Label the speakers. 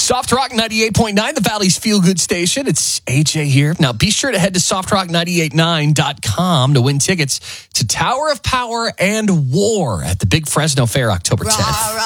Speaker 1: Soft Rock 98.9, the Valley's feel-good station. It's AJ here. Now, be sure to head to softrock989.com to win tickets to Tower of Power and War at the Big Fresno Fair October 10th.